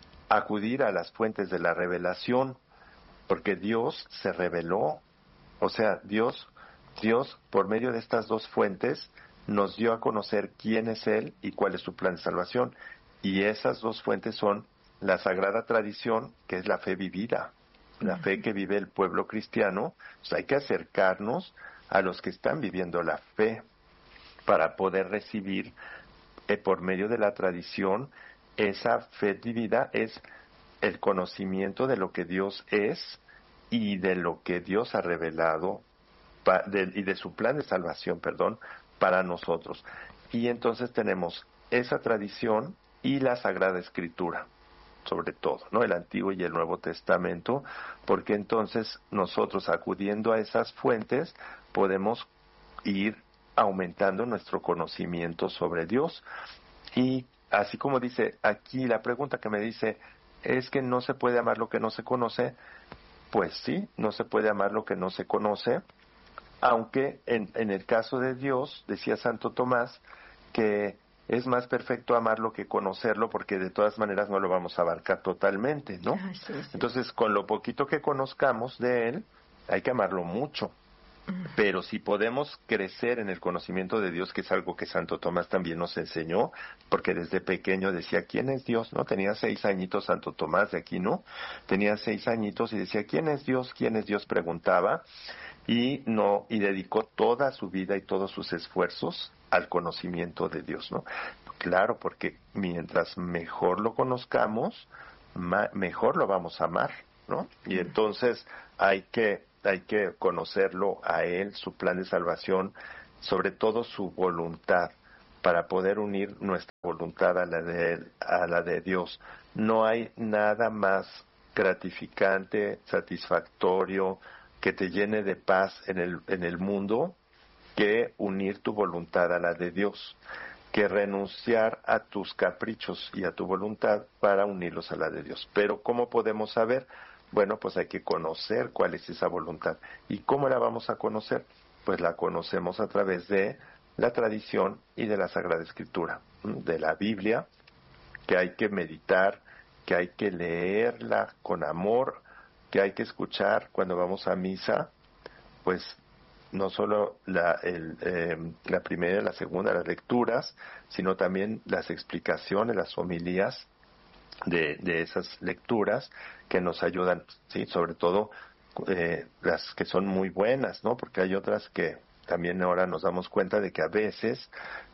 acudir a las fuentes de la revelación, porque Dios se reveló. O sea, Dios, Dios, por medio de estas dos fuentes, nos dio a conocer quién es Él y cuál es su plan de salvación. Y esas dos fuentes son la Sagrada Tradición, que es la fe vivida, la fe que vive el pueblo cristiano. O sea, hay que acercarnos a los que están viviendo la fe para poder recibir, eh, por medio de la tradición, esa fe vivida es el conocimiento de lo que Dios es y de lo que Dios ha revelado pa, de, y de su plan de salvación, perdón, para nosotros. Y entonces tenemos esa tradición y la Sagrada Escritura, sobre todo, ¿no? El Antiguo y el Nuevo Testamento, porque entonces nosotros, acudiendo a esas fuentes, podemos ir aumentando nuestro conocimiento sobre Dios. Y así como dice aquí la pregunta que me dice, ¿es que no se puede amar lo que no se conoce? Pues sí, no se puede amar lo que no se conoce, aunque en, en el caso de Dios, decía Santo Tomás, que es más perfecto amarlo que conocerlo, porque de todas maneras no lo vamos a abarcar totalmente, ¿no? Ah, sí, sí. Entonces, con lo poquito que conozcamos de Él, hay que amarlo mucho, Pero si podemos crecer en el conocimiento de Dios, que es algo que Santo Tomás también nos enseñó, porque desde pequeño decía, ¿quién es Dios? ¿No? Tenía seis añitos Santo Tomás de Aquino, tenía seis añitos y decía, ¿quién es Dios? ¿Quién es Dios? Preguntaba, y no, y dedicó toda su vida y todos sus esfuerzos al conocimiento de Dios, ¿no? Claro, porque mientras mejor lo conozcamos, ma- mejor lo vamos a amar, ¿no? Y entonces hay que hay que conocerlo a Él, su plan de salvación, sobre todo su voluntad, para poder unir nuestra voluntad a la de Él, a la de Dios. No hay nada más gratificante, satisfactorio, que te llene de paz en el, en el mundo, que unir tu voluntad a la de Dios, que renunciar a tus caprichos y a tu voluntad para unirlos a la de Dios. Pero ¿cómo podemos saber? Bueno, pues hay que conocer cuál es esa voluntad. ¿Y cómo la vamos a conocer? Pues la conocemos a través de la tradición y de la Sagrada Escritura, de la Biblia, que hay que meditar, que hay que leerla con amor, que hay que escuchar cuando vamos a misa, pues no solo la, el, eh, la primera y la segunda, las lecturas, sino también las explicaciones, las homilías de, de esas lecturas que nos ayudan, sí, sobre todo eh, las que son muy buenas, ¿no? Porque hay otras que también ahora nos damos cuenta de que a veces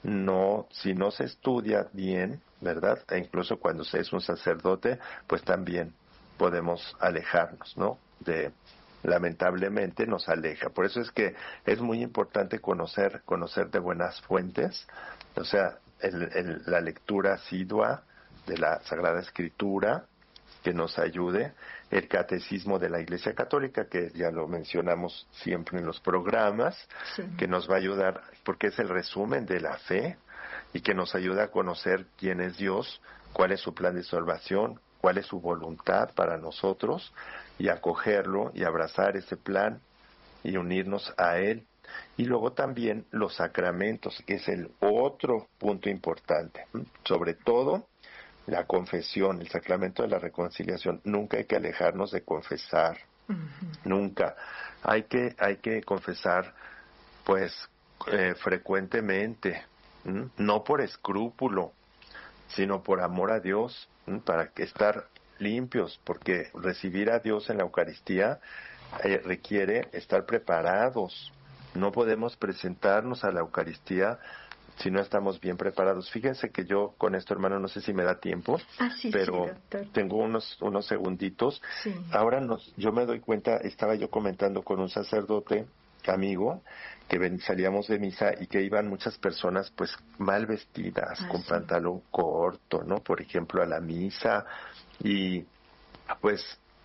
no, si no se estudia bien, ¿verdad? E incluso cuando se es un sacerdote, pues también podemos alejarnos, ¿no? De lamentablemente nos aleja. Por eso es que es muy importante conocer, conocer de buenas fuentes, o sea, el, el, la lectura asidua de la Sagrada Escritura, que nos ayude, el catecismo de la Iglesia Católica, que ya lo mencionamos siempre en los programas, sí, que nos va a ayudar, porque es el resumen de la fe, y que nos ayuda a conocer quién es Dios, cuál es su plan de salvación, cuál es su voluntad para nosotros, y acogerlo y abrazar ese plan y unirnos a Él. Y luego también los sacramentos, que es el otro punto importante. Sobre todo, la confesión, el sacramento de la reconciliación. Nunca hay que alejarnos de confesar. Uh-huh. Nunca. Hay que, hay que confesar, pues, eh, frecuentemente. ¿m? No por escrúpulo, sino por amor a Dios, ¿m? para que estar limpios, porque recibir a Dios en la Eucaristía eh, requiere estar preparados. No podemos presentarnos a la Eucaristía si no estamos bien preparados. Fíjense que yo con esto, hermano, no sé si me da tiempo, ah, sí, pero sí, tengo unos unos segunditos. Sí. Ahora nos, yo me doy cuenta, estaba yo comentando con un sacerdote amigo, que ven, salíamos de misa y que iban muchas personas pues mal vestidas, ah, con sí. pantalón corto, ¿no? Por ejemplo, a la misa, y pues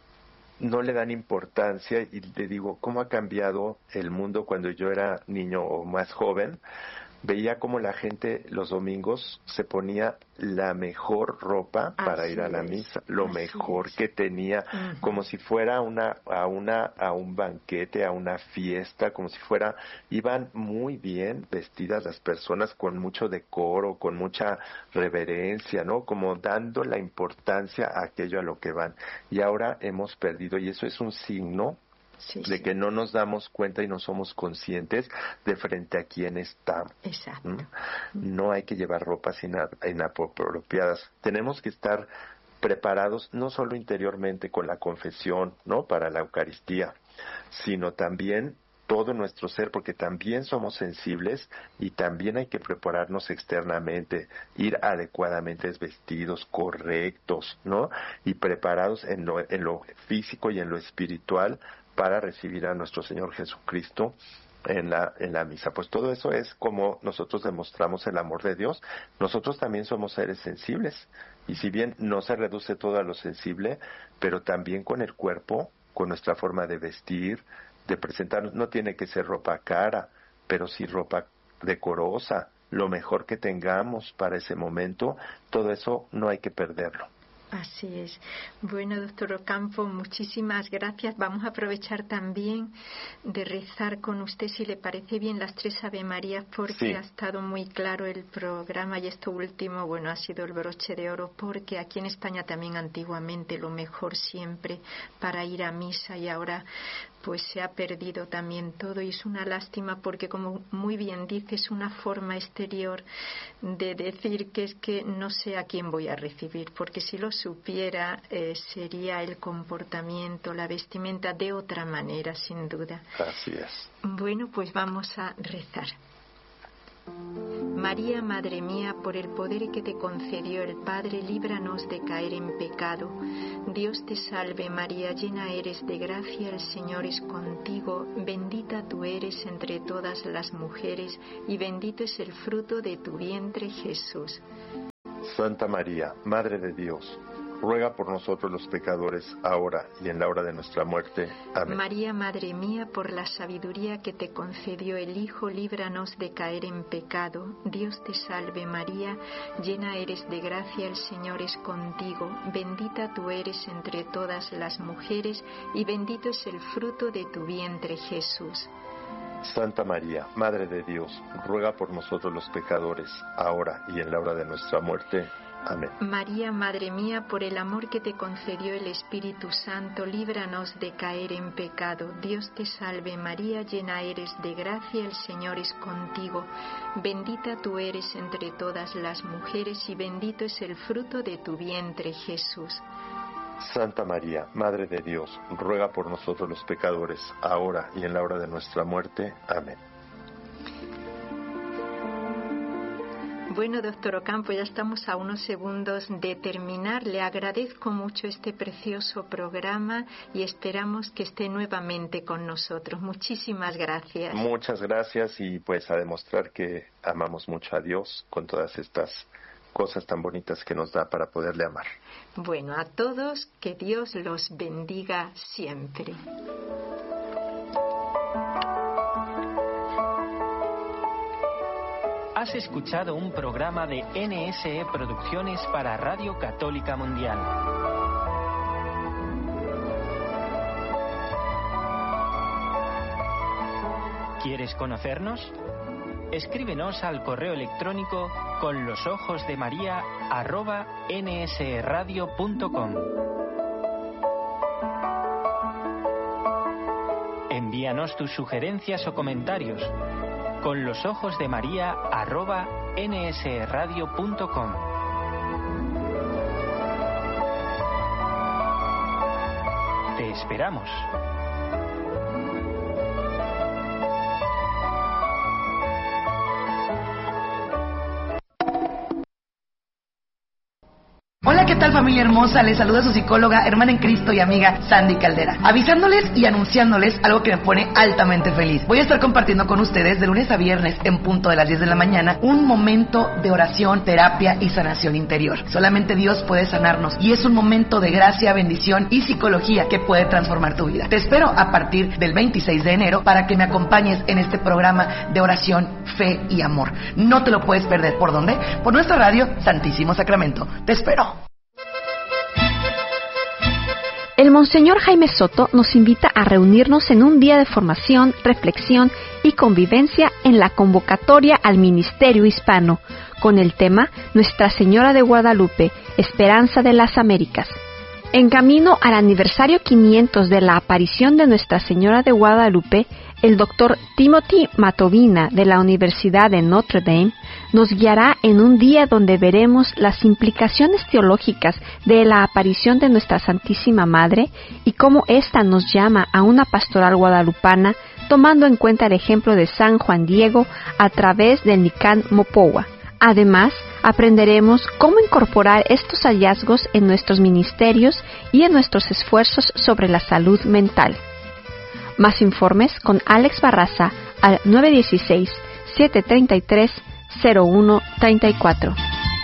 no le dan importancia, y le digo, ¿cómo ha cambiado el mundo? Cuando yo era niño o más joven, veía como la gente los domingos se ponía la mejor ropa para Así ir a la es. misa, lo Así mejor es. que tenía, uh-huh. como si fuera una a una a un banquete, a una fiesta, como si fuera, iban muy bien vestidas las personas, con mucho decoro, con mucha reverencia, ¿no? Como dando la importancia a aquello a lo que van. Y ahora hemos perdido, y eso es un signo Sí, de sí. que no nos damos cuenta y no somos conscientes de frente a quién estamos. Exacto. ¿Mm? No hay que llevar ropas ina- inapropiadas. Tenemos que estar preparados no solo interiormente con la confesión, ¿no? Para la Eucaristía, sino también todo nuestro ser, porque también somos sensibles y también hay que prepararnos externamente, ir adecuadamente vestidos, correctos, ¿no? Y preparados en lo, en lo físico y en lo espiritual, para recibir a nuestro Señor Jesucristo en la en la misa. Pues todo eso es como nosotros demostramos el amor de Dios. Nosotros también somos seres sensibles, y si bien no se reduce todo a lo sensible, pero también con el cuerpo, con nuestra forma de vestir, de presentarnos, no tiene que ser ropa cara, pero sí ropa decorosa, lo mejor que tengamos para ese momento. Todo eso no hay que perderlo. Así es. Bueno, doctor Ocampo, muchísimas gracias. Vamos a aprovechar también de rezar con usted, si le parece bien, las tres Ave Marías, porque sí. ha estado muy claro el programa, y esto último, bueno, ha sido el broche de oro, porque aquí en España también antiguamente lo mejor siempre para ir a misa, y ahora pues se ha perdido también todo, y es una lástima porque, como muy bien dice, es una forma exterior de decir que es que no sé a quién voy a recibir, porque si lo supiera eh, sería el comportamiento, la vestimenta de otra manera, sin duda. Así es. Bueno, pues vamos a rezar. María, Madre mía, por el poder que te concedió el Padre, líbranos de caer en pecado. Dios te salve María, llena eres de gracia, el Señor es contigo, bendita tú eres entre todas las mujeres, y bendito es el fruto de tu vientre, Jesús. Santa María, Madre de Dios, ruega por nosotros los pecadores, ahora y en la hora de nuestra muerte. Amén. María, Madre mía, por la sabiduría que te concedió el Hijo, líbranos de caer en pecado. Dios te salve María, llena eres de gracia, el Señor es contigo, bendita tú eres entre todas las mujeres, y bendito es el fruto de tu vientre, Jesús. Santa María, Madre de Dios, ruega por nosotros los pecadores, ahora y en la hora de nuestra muerte. Amén. María, Madre mía, por el amor que te concedió el Espíritu Santo, líbranos de caer en pecado. Dios te salve María, llena eres de gracia, el Señor es contigo. Bendita tú eres entre todas las mujeres, y bendito es el fruto de tu vientre, Jesús. Santa María, Madre de Dios, ruega por nosotros los pecadores, ahora y en la hora de nuestra muerte. Amén. Bueno, doctor Ocampo, ya estamos a unos segundos de terminar. Le agradezco mucho este precioso programa y esperamos que esté nuevamente con nosotros. Muchísimas gracias. Muchas gracias, y pues a demostrar que amamos mucho a Dios con todas estas cosas tan bonitas que nos da para poderle amar. Bueno, a todos, que Dios los bendiga siempre. Has escuchado un programa de N S E Producciones para Radio Católica Mundial. ¿Quieres conocernos? Escríbenos al correo electrónico con los ojos de María arroba nsradio punto com. Envíanos tus sugerencias o comentarios con los ojos de María arroba nsradio punto com. Te esperamos. Hola, ¿qué tal, familia hermosa? Les saluda su psicóloga, hermana en Cristo y amiga Sandy Caldera, avisándoles y anunciándoles algo que me pone altamente feliz. Voy a estar compartiendo con ustedes de lunes a viernes en punto de las diez de la mañana un momento de oración, terapia y sanación interior. Solamente Dios puede sanarnos, y es un momento de gracia, bendición y psicología que puede transformar tu vida. Te espero a partir del veintiséis de enero para que me acompañes en este programa de oración, fe y amor. No te lo puedes perder. ¿Por dónde? Por nuestra radio Santísimo Sacramento. Te espero. El Monseñor Jaime Soto nos invita a reunirnos en un día de formación, reflexión y convivencia en la convocatoria al Ministerio Hispano, con el tema Nuestra Señora de Guadalupe, Esperanza de las Américas. En camino al aniversario quinientos de la aparición de Nuestra Señora de Guadalupe, el doctor Timothy Matovina de la Universidad de Notre Dame nos guiará en un día donde veremos las implicaciones teológicas de la aparición de Nuestra Santísima Madre y cómo ésta nos llama a una pastoral guadalupana, tomando en cuenta el ejemplo de San Juan Diego a través del Nican Mopowa. Además, aprenderemos cómo incorporar estos hallazgos en nuestros ministerios y en nuestros esfuerzos sobre la salud mental. Más informes con Alex Barraza al nueve uno seis, siete tres tres, cero uno tres cuatro.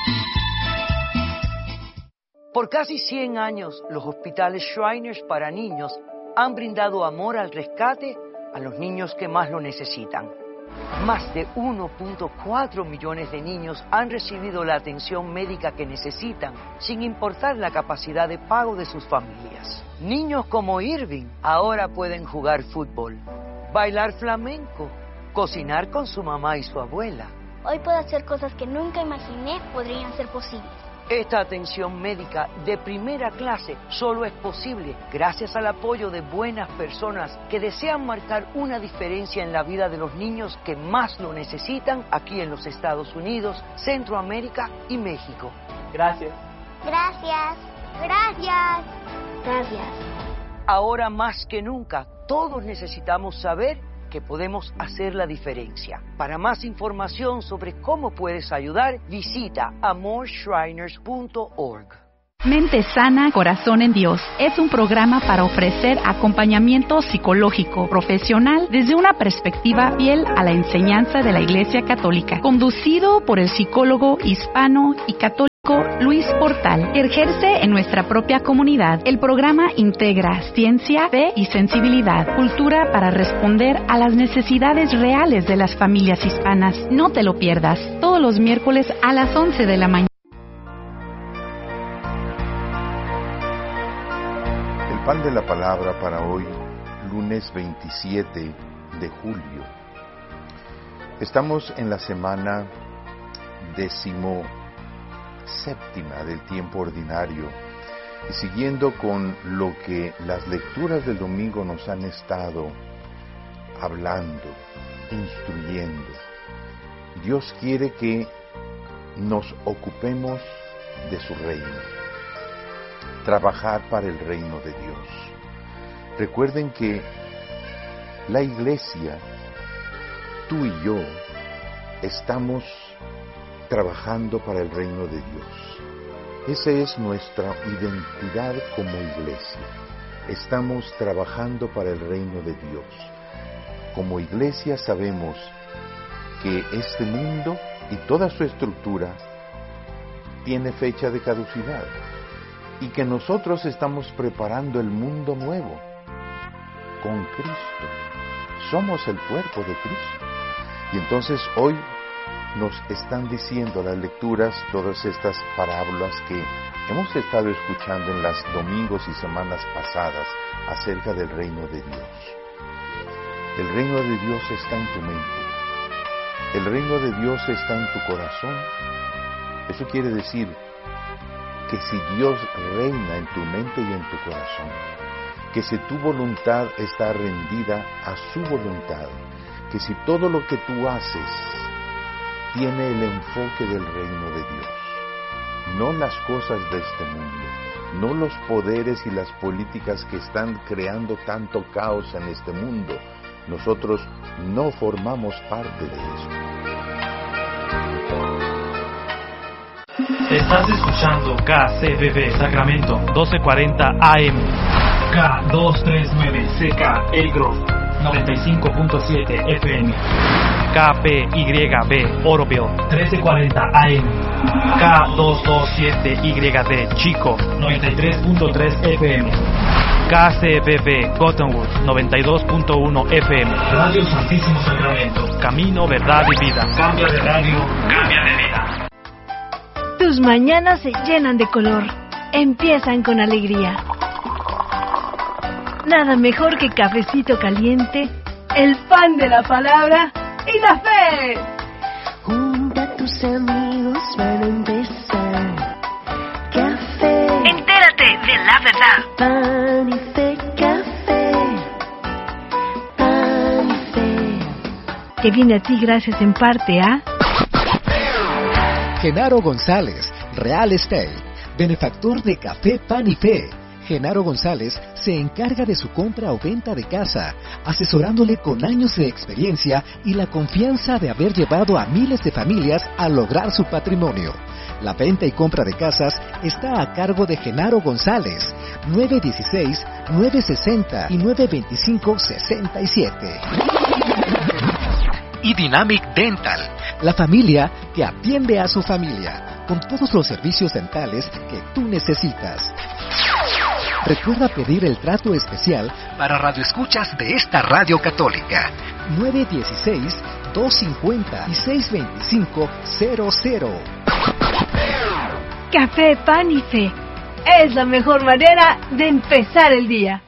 Por casi cien años, los hospitales Shriners para niños han brindado amor al rescate a los niños que más lo necesitan. Más de uno punto cuatro millones de niños han recibido la atención médica que necesitan, sin importar la capacidad de pago de sus familias. Niños como Irving ahora pueden jugar fútbol, bailar flamenco, cocinar con su mamá y su abuela. Hoy puedo hacer cosas que nunca imaginé podrían ser posibles. Esta atención médica de primera clase solo es posible gracias al apoyo de buenas personas que desean marcar una diferencia en la vida de los niños que más lo necesitan aquí en los Estados Unidos, Centroamérica y México. Gracias. Gracias. Gracias. Gracias. Ahora más que nunca, todos necesitamos saber que podemos hacer la diferencia. Para más información sobre cómo puedes ayudar, visita amor shriners punto org. Mente Sana, Corazón en Dios es un programa para ofrecer acompañamiento psicológico profesional desde una perspectiva fiel a la enseñanza de la Iglesia Católica, conducido por el psicólogo hispano y católico Luis Portal, que ejerce en nuestra propia comunidad. El programa integra ciencia, fe y sensibilidad, cultura para responder a las necesidades reales de las familias hispanas. No te lo pierdas, todos los miércoles a las once de la mañana. El pan de la palabra para hoy, lunes veintisiete de julio. Estamos en la semana décimo séptima del tiempo ordinario y siguiendo con lo que las lecturas del domingo nos han estado hablando, instruyendo. Dios quiere que nos ocupemos de su reino, trabajar para el reino de Dios. Recuerden que la iglesia, tú y yo, estamos trabajando para el reino de Dios. Esa es nuestra identidad como iglesia. Estamos trabajando para el reino de Dios. Como iglesia sabemos que este mundo y toda su estructura tiene fecha de caducidad y que nosotros estamos preparando el mundo nuevo con Cristo. Somos el cuerpo de Cristo. Y entonces hoy nos están diciendo las lecturas, todas estas parábolas que hemos estado escuchando en los domingos y semanas pasadas acerca del reino de Dios. El reino de Dios está en tu mente. El reino de Dios está en tu corazón. Eso quiere decir que si Dios reina en tu mente y en tu corazón, que si tu voluntad está rendida a su voluntad, que si todo lo que tú haces tiene el enfoque del reino de Dios, no las cosas de este mundo, no los poderes y las políticas que están creando tanto caos en este mundo. Nosotros no formamos parte de eso. Estás escuchando K C B B Sacramento doce cuarenta A M, K doscientos treinta y nueve C K El Grove noventa y cinco punto siete F M, K P Y B Oroville trece cuarenta A M, K doscientos veintisiete Y D Chico noventa y tres punto tres F M, K C B B Cottonwood noventa y dos punto uno F M, Radio Santísimo Sacramento, camino, verdad y vida. Cambia de radio, cambia de vida. Tus mañanas se llenan de color, empiezan con alegría. Nada mejor que cafecito caliente, el pan de la palabra y la fe. Junta a tus amigos, van a empezar. Café. Entérate de la verdad. Pan y fe, café. Pan y fe. Que viene a ti gracias en parte a Genaro González, Real Estate, benefactor de Café Pan y Fe. Genaro González se encarga de su compra o venta de casa, asesorándole con años de experiencia y la confianza de haber llevado a miles de familias a lograr su patrimonio. La venta y compra de casas está a cargo de Genaro González, nueve uno seis, nueve seis cero y nueve dos cinco, seis siete. Y Dynamic Dental, la familia que atiende a su familia, con todos los servicios dentales que tú necesitas. Recuerda pedir el trato especial para radioescuchas de esta radio católica. nueve uno seis, dos cinco cero y seis dos cinco cero cero. Café Pan y Fe es la mejor manera de empezar el día.